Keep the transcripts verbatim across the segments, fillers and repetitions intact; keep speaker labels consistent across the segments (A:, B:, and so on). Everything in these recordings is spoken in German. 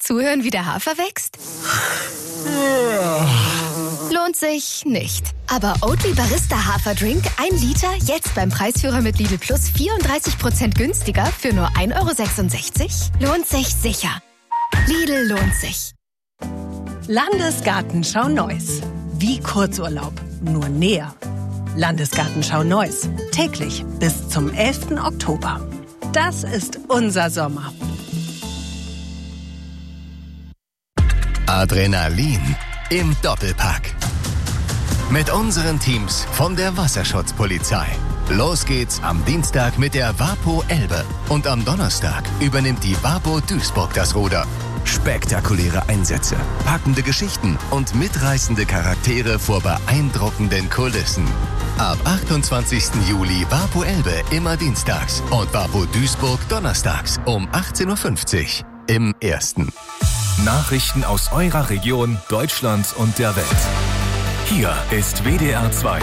A: Zuhören, wie der Hafer wächst? Lohnt sich nicht. Aber Oatly Barista Haferdrink, ein Liter, jetzt beim Preisführer mit Lidl Plus vierunddreißig Prozent günstiger für nur ein Euro sechsundsechzig? Lohnt sich sicher. Lidl lohnt sich.
B: Landesgartenschau Neuss. Wie Kurzurlaub, nur näher. Landesgartenschau Neuss. Täglich bis zum elften Oktober. Das ist unser Sommer.
C: Adrenalin im Doppelpack. Mit unseren Teams von der Wasserschutzpolizei. Los geht's am Dienstag mit der Wapo Elbe. Und am Donnerstag übernimmt die Wapo Duisburg das Ruder. Spektakuläre Einsätze, packende Geschichten und mitreißende Charaktere vor beeindruckenden Kulissen. Ab achtundzwanzigsten Juli Wapo Elbe immer dienstags und Wapo Duisburg donnerstags um achtzehn Uhr fünfzig im Ersten.
D: Nachrichten aus eurer Region, Deutschland und der Welt. Hier ist W D R zwei.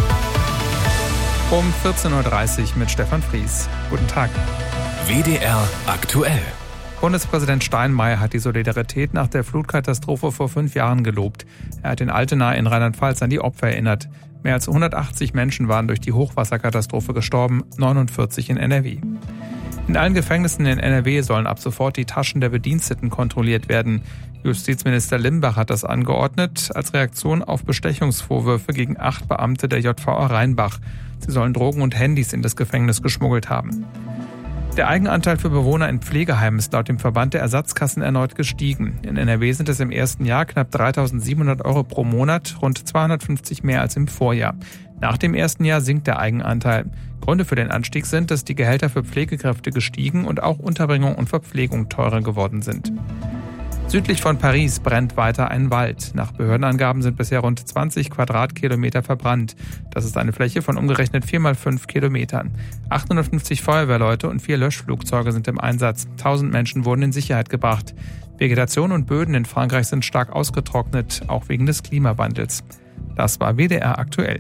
E: Um vierzehn Uhr dreißig mit Stefan Fries. Guten Tag.
D: W D R aktuell.
E: Bundespräsident Steinmeier hat die Solidarität nach der Flutkatastrophe vor fünf Jahren gelobt. Er hat in Altena in Rheinland-Pfalz an die Opfer erinnert. Mehr als hundertachtzig Menschen waren durch die Hochwasserkatastrophe gestorben, neunundvierzig in N R W. In allen Gefängnissen in N R W sollen ab sofort die Taschen der Bediensteten kontrolliert werden. Justizminister Limbach hat das angeordnet als Reaktion auf Bestechungsvorwürfe gegen acht Beamte der J V A Rheinbach. Sie sollen Drogen und Handys in das Gefängnis geschmuggelt haben. Der Eigenanteil für Bewohner in Pflegeheimen ist laut dem Verband der Ersatzkassen erneut gestiegen. In N R W sind es im ersten Jahr knapp dreitausendsiebenhundert Euro pro Monat, rund zweihundertfünfzig mehr als im Vorjahr. Nach dem ersten Jahr sinkt der Eigenanteil. Gründe für den Anstieg sind, dass die Gehälter für Pflegekräfte gestiegen und auch Unterbringung und Verpflegung teurer geworden sind. Südlich von Paris brennt weiter ein Wald. Nach Behördenangaben sind bisher rund zwanzig Quadratkilometer verbrannt. Das ist eine Fläche von umgerechnet vier mal fünf Kilometern. achthundertfünfzig Feuerwehrleute und vier Löschflugzeuge sind im Einsatz. tausend Menschen wurden in Sicherheit gebracht. Vegetation und Böden in Frankreich sind stark ausgetrocknet, auch wegen des Klimawandels. Das war W D R aktuell.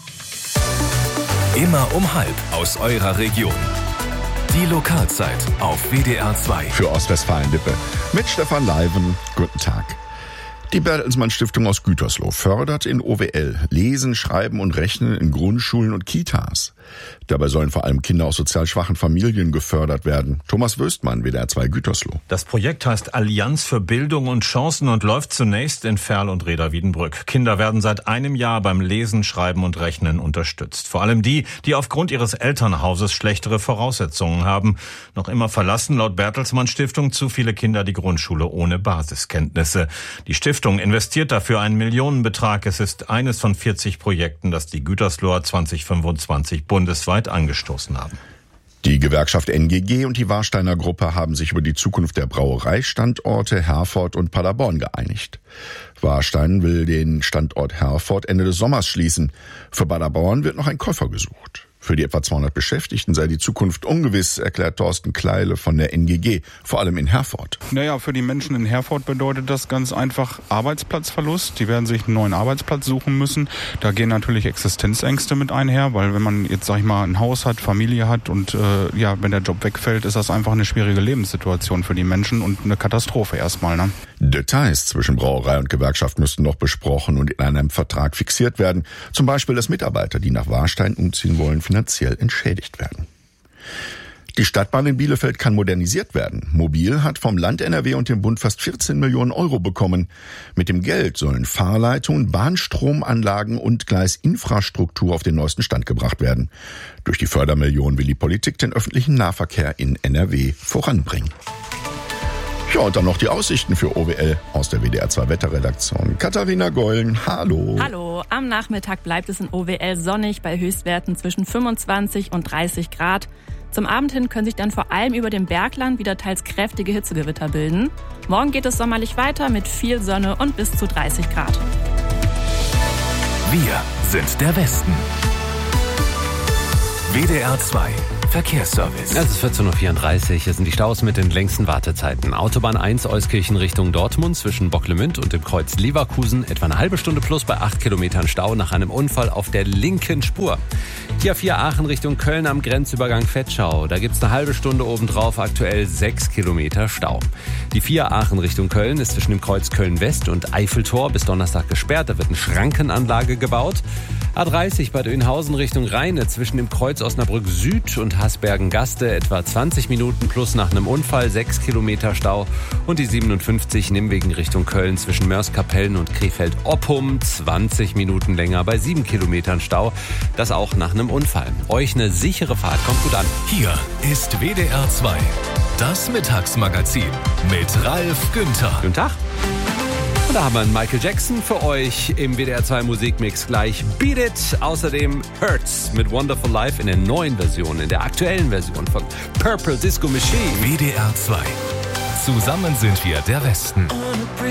D: Immer um halb aus eurer Region. Die Lokalzeit auf W D R zwei.
F: Für Ostwestfalen-Lippe mit Stefan Leiven. Guten Tag. Die Bertelsmann Stiftung aus Gütersloh fördert in O W L Lesen, Schreiben und Rechnen in Grundschulen und Kitas. Dabei sollen vor allem Kinder aus sozial schwachen Familien gefördert werden. Thomas Wöstmann, W D R zwei Gütersloh.
G: Das Projekt heißt Allianz für Bildung und Chancen und läuft zunächst in Verl und Reda-Wiedenbrück. Kinder werden seit einem Jahr beim Lesen, Schreiben und Rechnen unterstützt. Vor allem die, die aufgrund ihres Elternhauses schlechtere Voraussetzungen haben. Noch immer verlassen laut Bertelsmann Stiftung zu viele Kinder die Grundschule ohne Basiskenntnisse. Die Stiftung investiert dafür einen Millionenbetrag. Es ist eines von vierzig Projekten, das die Gütersloher zwanzig fünfundzwanzig bundesweit angestoßen haben.
F: Die Gewerkschaft N G G und die Warsteiner Gruppe haben sich über die Zukunft der Brauereistandorte Herford und Paderborn geeinigt. Warstein will den Standort Herford Ende des Sommers schließen. Für Paderborn wird noch ein Käufer gesucht. Für die etwa zweihundert Beschäftigten sei die Zukunft ungewiss, erklärt Thorsten Kleile von der N G G, vor allem in Herford.
H: Naja, für die Menschen in Herford bedeutet das ganz einfach Arbeitsplatzverlust. Die werden sich einen neuen Arbeitsplatz suchen müssen. Da gehen natürlich Existenzängste mit einher, weil wenn man jetzt, sag ich mal, ein Haus hat, Familie hat und äh, ja, wenn der Job wegfällt, ist das einfach eine schwierige Lebenssituation für die Menschen und eine Katastrophe erstmal, ne?
F: Details zwischen Brauerei und Gewerkschaft müssten noch besprochen und in einem Vertrag fixiert werden. Zum Beispiel, dass Mitarbeiter, die nach Warstein umziehen wollen, finanziell entschädigt werden. Die Stadtbahn in Bielefeld kann modernisiert werden. Mobil hat vom Land N R W und dem Bund fast vierzehn Millionen Euro bekommen. Mit dem Geld sollen Fahrleitungen, Bahnstromanlagen und Gleisinfrastruktur auf den neuesten Stand gebracht werden. Durch die Fördermillionen will die Politik den öffentlichen Nahverkehr in N R W voranbringen. Ja, und dann noch die Aussichten für O W L aus der W D R zwei Wetterredaktion. Katharina Gollen, hallo.
I: Hallo, am Nachmittag bleibt es in O W L sonnig bei Höchstwerten zwischen fünfundzwanzig und dreißig Grad. Zum Abend hin können sich dann vor allem über dem Bergland wieder teils kräftige Hitzegewitter bilden. Morgen geht es sommerlich weiter mit viel Sonne und bis zu dreißig Grad.
D: Wir sind der Westen. W D R zwei Verkehrsservice.
J: Es ist vierzehn Uhr vierunddreißig. Hier sind die Staus mit den längsten Wartezeiten. Autobahn eins Euskirchen Richtung Dortmund zwischen Bocklemünd und dem Kreuz Leverkusen. Etwa eine halbe Stunde plus bei acht Kilometern Stau nach einem Unfall auf der linken Spur. T A vier Aachen Richtung Köln am Grenzübergang Vetschau. Da gibt's eine halbe Stunde obendrauf, aktuell sechs Kilometer Stau. Die vier Aachen Richtung Köln ist zwischen dem Kreuz Köln-West und Eiffeltor bis Donnerstag gesperrt. Da wird eine Schrankenanlage gebaut. A dreißig Bad Oeynhausen Richtung Rheine zwischen dem Kreuz Osnabrück Süd und Hasbergen-Gaste etwa zwanzig Minuten plus nach einem Unfall, sechs Kilometer Stau. Und die siebenundfünfzig Nimwegen Richtung Köln zwischen Mörs-Kapellen und Krefeld-Oppum zwanzig Minuten länger bei sieben Kilometern Stau. Das auch nach einem Unfall. Euch eine sichere Fahrt, kommt gut an.
D: Hier ist W D R zwei, das Mittagsmagazin mit Ralf Günther.
J: Guten Tag. Und da haben wir einen Michael Jackson für euch im W D R zwei Musikmix gleich. Beat It. Außerdem Hurts mit Wonderful Life in der neuen Version, in der aktuellen Version von Purple Disco Machine.
D: W D R zwei. Zusammen sind wir der Westen.